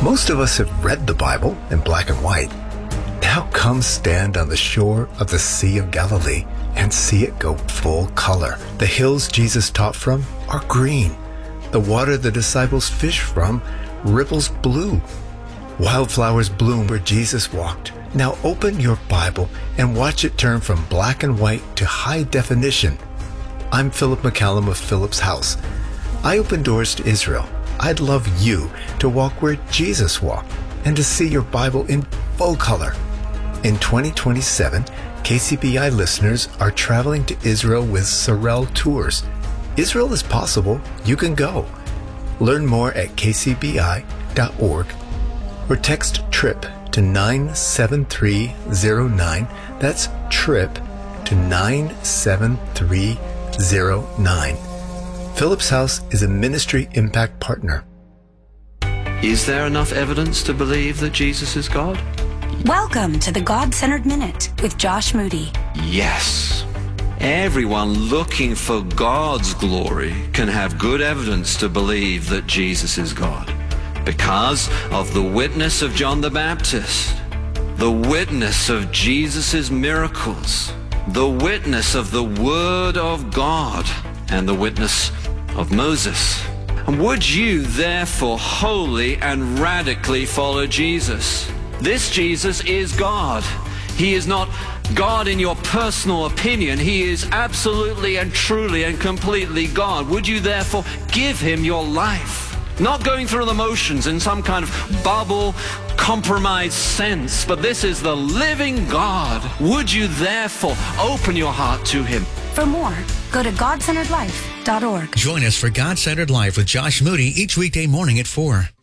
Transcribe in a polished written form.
Most of us have read the Bible in black and white. Now come stand on the shore of the Sea of Galilee and see it go full color. The hills Jesus taught from are green. The water the disciples fished from ripples blue. Wildflowers bloom where Jesus walked. Now open your Bible and watch it turn from black and white to high definition. I'm Philip McCallum of Philip's House. I open doors to Israel. I'd love you to walk where Jesus walked and to see your Bible in full color. In 2027, KCBI listeners are traveling to Israel with Sorel Tours. Israel is possible. You can go. Learn more at kcbi.org or text TRIP to 97309. That's TRIP to 97309. Philip's House is a ministry impact partner. Is there enough evidence to believe that Jesus is God? Welcome to the God-Centered Minute with Josh Moody. Yes. Everyone looking for God's glory can have good evidence to believe that Jesus is God because of the witness of John the Baptist, the witness of Jesus' miracles, the witness of the Word of God, and the witness of Moses. And would you therefore wholly and radically follow Jesus? This Jesus is God. He is not God in your personal opinion. He is absolutely and truly and completely God. Would you therefore give him your life? Not going through the motions in some kind of bubble, compromised sense, but this is the living God. Would you therefore open your heart to him? For more, go to godcenteredlife.org. Join us for God-Centered Life with Josh Moody each weekday morning at 4.